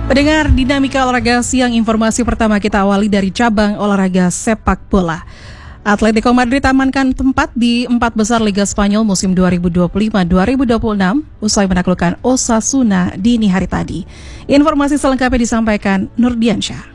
Pendengar Dinamika Olahraga Siang, informasi pertama kita awali dari cabang olahraga sepak bola. Atletico Madrid amankan tempat di 4 besar Liga Spanyol musim 2025-2026 usai menaklukkan Osasuna dini hari tadi. Informasi selengkapnya disampaikan Nurdiansyah.